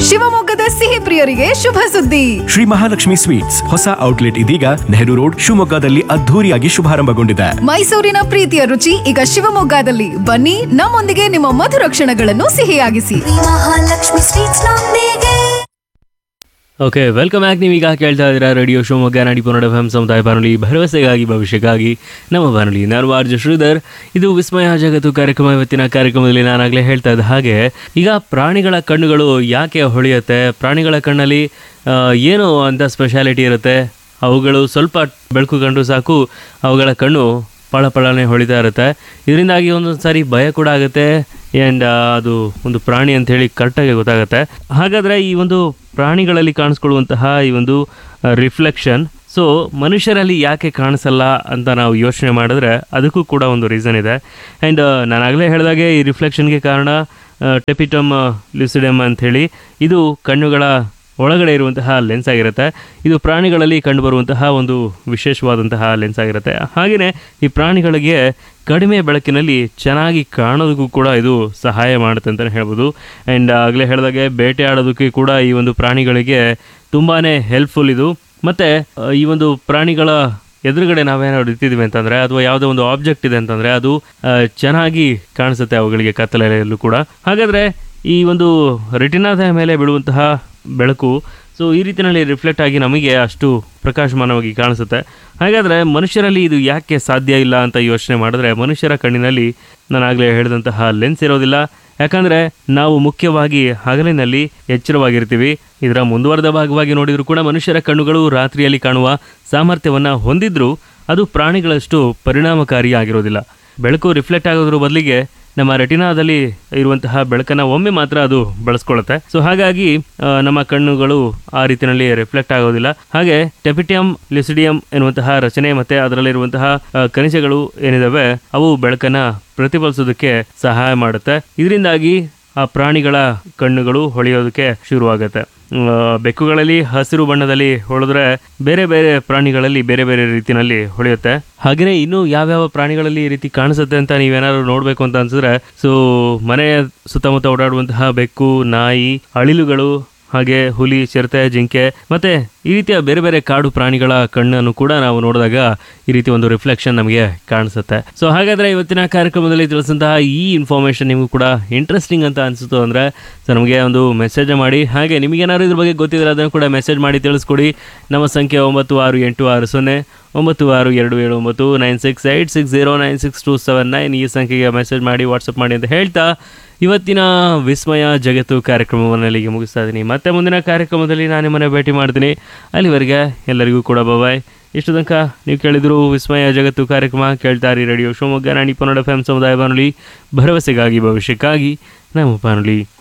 ಶಿವಮೊಗ್ಗದ ಸಿಹಿ ಪ್ರಿಯರಿಗೆ ಶುಭ ಸುದ್ದಿ. ಶ್ರೀ ಮಹಾಲಕ್ಷ್ಮಿ ಸ್ವೀಟ್ಸ್ ಹೊಸ ಔಟ್ಲೆಟ್ ಇದೀಗ ನೆಹರು ರೋಡ್ ಶಿವಮೊಗ್ಗದಲ್ಲಿ ಅದ್ಧೂರಿಯಾಗಿ ಶುಭಾರಂಭಗೊಂಡಿದೆ. ಮೈಸೂರಿನ ಪ್ರೀತಿಯ ರುಚಿ ಈಗ ಶಿವಮೊಗ್ಗದಲ್ಲಿ. ಬನ್ನಿ, ನಮ್ಮೊಂದಿಗೆ ನಿಮ್ಮ ಮಧುರ ಕ್ಷಣಗಳನ್ನು ಸಿಹಿಯಾಗಿಸಿ. ಮಹಾಲಕ್ಷ್ಮಿ ಸ್ವೀಟ್ಸ್ ನೊಂದಿಗೆ. Okay, welcome back. ನೀವೀಗ ಕೇಳ್ತಾ ಇದ್ದೀರಾ ರೇಡಿಯೋ ಶಿವಮೊಗ್ಗ 90.1 FM ಸಮುದಾಯ ಬಾನುಲಿ, ಭರವಸೆಗಾಗಿ ಭವಿಷ್ಯಕ್ಕಾಗಿ ನಮ್ಮ ಬಾನುಲಿ. ನಾನು ಆರ್ಜೆ ಶ್ರೀಧರ್. ಇದು ವಿಸ್ಮಯ ಜಗತ್ತು ಕಾರ್ಯಕ್ರಮ. ಇವತ್ತಿನ ಕಾರ್ಯಕ್ರಮದಲ್ಲಿ ನಾನಾಗಲೇ ಹೇಳ್ತಾ ಇದ್ದ ಹಾಗೆ, ಈಗ ಪ್ರಾಣಿಗಳ ಕಣ್ಣುಗಳು ಯಾಕೆ ಹೊಳೆಯುತ್ತೆ, ಪ್ರಾಣಿಗಳ ಕಣ್ಣಲ್ಲಿ ಏನು ಅಂತ ಸ್ಪೆಷಾಲಿಟಿ ಇರುತ್ತೆ, ಅವುಗಳು ಸ್ವಲ್ಪ ಬೆಳಕು ಕಂಡು ಸಾಕು ಅವುಗಳ ಕಣ್ಣು ಪಳಪಳನೆ ಹೊಳಿತಾ ಇರುತ್ತೆ. ಇದರಿಂದಾಗಿ ಒಂದೊಂದು ಸಾರಿ ಭಯ ಕೂಡ ಆಗುತ್ತೆ. ಆ್ಯಂಡ್ ಅದು ಒಂದು ಪ್ರಾಣಿ ಅಂಥೇಳಿ ಕರೆಕ್ಟಾಗಿ ಗೊತ್ತಾಗುತ್ತೆ. ಹಾಗಾದರೆ ಈ ಒಂದು ಪ್ರಾಣಿಗಳಲ್ಲಿ ಕಾಣಿಸ್ಕೊಳ್ಳುವಂತಹ ಈ ಒಂದು ರಿಫ್ಲೆಕ್ಷನ್ ಮನುಷ್ಯರಲ್ಲಿ ಯಾಕೆ ಕಾಣಿಸಲ್ಲ ಅಂತ ನಾವು ಯೋಚನೆ ಮಾಡಿದ್ರೆ ಅದಕ್ಕೂ ಕೂಡ ಒಂದು ರೀಸನ್ ಇದೆ. ಆ್ಯಂಡ್ ನಾನಾಗಲೇ ಹೇಳಿದಾಗೆ ಈ ರಿಫ್ಲೆಕ್ಷನ್ಗೆ ಕಾರಣ ಟೆಪಿಟಮ್ ಲ್ಯೂಸಿಡಮ್ ಅಂಥೇಳಿ, ಇದು ಕಣ್ಣುಗಳ ಒಳಗಡೆ ಇರುವಂತಹ ಲೆನ್ಸ್ ಆಗಿರುತ್ತೆ. ಇದು ಪ್ರಾಣಿಗಳಲ್ಲಿ ಕಂಡುಬರುವಂತಹ ಒಂದು ವಿಶೇಷವಾದಂತಹ ಲೆನ್ಸ್ ಆಗಿರುತ್ತೆ. ಹಾಗೆಯೇ ಈ ಪ್ರಾಣಿಗಳಿಗೆ ಕಡಿಮೆ ಬೆಳಕಿನಲ್ಲಿ ಚೆನ್ನಾಗಿ ಕಾಣೋದಕ್ಕೂ ಕೂಡ ಇದು ಸಹಾಯ ಮಾಡುತ್ತೆ ಅಂತಲೇ ಹೇಳ್ಬೋದು. ಆ್ಯಂಡ್ ಆಗಲೇ ಹೇಳಿದಾಗೆ ಬೇಟೆ ಆಡೋದಕ್ಕೆ ಕೂಡ ಈ ಒಂದು ಪ್ರಾಣಿಗಳಿಗೆ ತುಂಬಾ ಹೆಲ್ಪ್ಫುಲ್ ಇದು. ಮತ್ತು ಈ ಒಂದು ಪ್ರಾಣಿಗಳ ಎದುರುಗಡೆ ನಾವೇನಾದ್ರು ಇರ್ತಿದ್ವಿ ಅಂತಂದರೆ, ಅಥವಾ ಯಾವುದೋ ಒಂದು ಆಬ್ಜೆಕ್ಟ್ ಇದೆ ಅಂತಂದರೆ ಅದು ಚೆನ್ನಾಗಿ ಕಾಣಿಸುತ್ತೆ ಅವುಗಳಿಗೆ ಕತ್ತಲೆಯಲ್ಲೂ ಕೂಡ. ಹಾಗಾದರೆ ಈ ಒಂದು ರೆಟಿನಾದ ಮೇಲೆ ಬೀಳುವಂತಹ ಬೆಳಕು ಈ ರೀತಿಯಲ್ಲಿ ರಿಫ್ಲೆಕ್ಟ್ ಆಗಿ ನಮಗೆ ಅಷ್ಟು ಪ್ರಕಾಶಮಾನವಾಗಿ ಕಾಣಿಸುತ್ತೆ. ಹಾಗಾದರೆ ಮನುಷ್ಯರಲ್ಲಿ ಇದು ಯಾಕೆ ಸಾಧ್ಯ ಇಲ್ಲ ಅಂತ ಯೋಚನೆ ಮಾಡಿದ್ರೆ, ಮನುಷ್ಯರ ಕಣ್ಣಿನಲ್ಲಿ ನಾನಾಗಲೇ ಹೇಳಿದಂತಹ ಲೆನ್ಸ್ ಇರೋದಿಲ್ಲ. ಯಾಕಂದರೆ ನಾವು ಮುಖ್ಯವಾಗಿ ಹಗಲಿನಲ್ಲಿ ಎಚ್ಚರವಾಗಿರ್ತೀವಿ. ಇದರ ಮುಂದುವರೆದ ಭಾಗವಾಗಿ ನೋಡಿದರೂ ಕೂಡ ಮನುಷ್ಯರ ಕಣ್ಣುಗಳು ರಾತ್ರಿಯಲ್ಲಿ ಕಾಣುವ ಸಾಮರ್ಥ್ಯವನ್ನು ಹೊಂದಿದ್ರೂ ಅದು ಪ್ರಾಣಿಗಳಷ್ಟು ಪರಿಣಾಮಕಾರಿಯಾಗಿರೋದಿಲ್ಲ. ಬೆಳಕು ರಿಫ್ಲೆಕ್ಟ್ ಆಗೋದ್ರ ಬದಲಿಗೆ ನಮ್ಮ ರೆಟಿನಾದಲ್ಲಿ ಇರುವಂತಹ ಬೆಳಕನ್ನು ಒಮ್ಮೆ ಮಾತ್ರ ಅದು ಬಳಸ್ಕೊಳ್ಳುತ್ತೆ. ಹಾಗಾಗಿ ನಮ್ಮ ಕಣ್ಣುಗಳು ಆ ರೀತಿಯಲ್ಲಿ ರಿಫ್ಲೆಕ್ಟ್ ಆಗೋದಿಲ್ಲ. ಹಾಗೆ ಟೆಪಿಟಮ್ ಲ್ಯೂಸಿಡಿಯಂ ಎನ್ನುವಂತಹ ರಚನೆ ಮತ್ತು ಅದರಲ್ಲಿರುವಂತಹ ಖನಿಜಗಳು ಏನಿದಾವೆ ಅವು ಬೆಳಕನ್ನು ಪ್ರತಿಫಲಿಸೋದಕ್ಕೆ ಸಹಾಯ ಮಾಡುತ್ತೆ. ಇದರಿಂದಾಗಿ ಆ ಪ್ರಾಣಿಗಳ ಕಣ್ಣುಗಳು ಹೊಳೆಯೋದಕ್ಕೆ ಶುರುವಾಗುತ್ತೆ. ಬೆಕ್ಕುಗಳಲ್ಲಿ ಹಸಿರು ಬಣ್ಣದಲ್ಲಿ ಹೊಳೆದ್ರೆ ಬೇರೆ ಬೇರೆ ಪ್ರಾಣಿಗಳಲ್ಲಿ ಬೇರೆ ಬೇರೆ ರೀತಿಯಲ್ಲಿ ಹೊಳೆಯುತ್ತೆ. ಹಾಗೆಯೇ ಇನ್ನು ಯಾವ್ಯಾವ ಪ್ರಾಣಿಗಳಲ್ಲಿ ಈ ರೀತಿ ಕಾಣಿಸುತ್ತೆ ಅಂತ ನೀವೇನಾದ್ರು ನೋಡಬೇಕು ಅಂತ ಅನ್ಸಿದ್ರೆ, ಮನೆಯ ಸುತ್ತಮುತ್ತ ಓಡಾಡುವಂತಹ ಬೆಕ್ಕು, ನಾಯಿ, ಅಳಿಲುಗಳು, ಹಾಗೆ ಹುಲಿ, ಚಿರತೆ, ಜಿಂಕೆ ಮತ್ತು ಈ ರೀತಿಯ ಬೇರೆ ಬೇರೆ ಕಾಡು ಪ್ರಾಣಿಗಳ ಕಣ್ಣನ್ನು ಕೂಡ ನಾವು ನೋಡಿದಾಗ ಈ ರೀತಿ ಒಂದು ರಿಫ್ಲೆಕ್ಷನ್ ನಮಗೆ ಕಾಣಿಸುತ್ತೆ. ಹಾಗಾದರೆ ಇವತ್ತಿನ ಕಾರ್ಯಕ್ರಮದಲ್ಲಿ ತಿಳಿಸಿದಂತಹ ಈ ಇನ್ಫಾರ್ಮೇಷನ್ ನಿಮಗೂ ಕೂಡ ಇಂಟ್ರೆಸ್ಟಿಂಗ್ ಅಂತ ಅನಿಸುತ್ತೋ ಅಂದರೆ ನಮಗೆ ಒಂದು ಮೆಸೇಜ್ ಮಾಡಿ. ಹಾಗೆ ನಿಮಗೇನಾದ್ರು ಇದ್ರ ಬಗ್ಗೆ ಗೊತ್ತಿದ್ರೆ ಅದನ್ನು ಕೂಡ ಮೆಸೇಜ್ ಮಾಡಿ ತಿಳಿಸ್ಕೊಡಿ. ನಮ್ಮ ಸಂಖ್ಯೆ 9686096279 ಈ ಸಂಖ್ಯೆಗೆ ಮೆಸೇಜ್ ಮಾಡಿ, ವಾಟ್ಸಪ್ ಮಾಡಿ ಅಂತ ಹೇಳ್ತಾ ಇವತ್ತಿನ ವಿಸ್ಮಯ ಜಗತ್ತು ಕಾರ್ಯಕ್ರಮವನ್ನು ಇಲ್ಲಿಗೆ ಮುಗಿಸ್ತಾ ಇದ್ದೀನಿ. ಮತ್ತೆ ಮುಂದಿನ ಕಾರ್ಯಕ್ರಮದಲ್ಲಿ ನಾನು ನಿಮ್ಮನ್ನು ಭೇಟಿ ಮಾಡ್ತೀನಿ. ಅಲ್ಲಿವರೆಗೆ ಎಲ್ಲರಿಗೂ ಕೂಡ ಬಾಯ್. ಇಷ್ಟು ತನಕ ನೀವು ಕೇಳಿದ್ರು ವಿಸ್ಮಯ ಜಗತ್ತು ಕಾರ್ಯಕ್ರಮ. ಕೇಳ್ತಾರಿ ರೇಡಿಯೋ ಶಿವಮೊಗ್ಗ 90.1 FM ಸಮುದಾಯ ಬಾನುಲಿ, ಭರವಸೆಗಾಗಿ ಭವಿಷ್ಯಕ್ಕಾಗಿ ನಮ್ಮ ಬಾನುಲಿ.